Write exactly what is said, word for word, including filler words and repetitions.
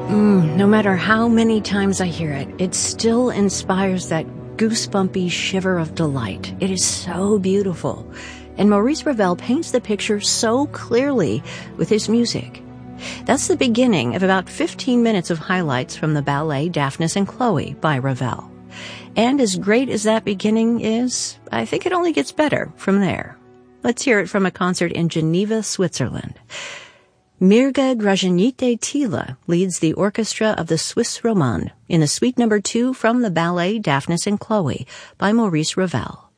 Mm, no matter how many times I hear it, it still inspires that goosebumpy shiver of delight. It is so beautiful. And Maurice Ravel paints the picture so clearly with his music. That's the beginning of about fifteen minutes of highlights from the ballet Daphnis and Chloe by Ravel. And as great as that beginning is, I think it only gets better from there. Let's hear it from a concert in Geneva, Switzerland. Mirga Gražinytė-Tyla leads the orchestra of the Swiss Romande in the suite number two from the ballet Daphnis and Chloe by Maurice Ravel.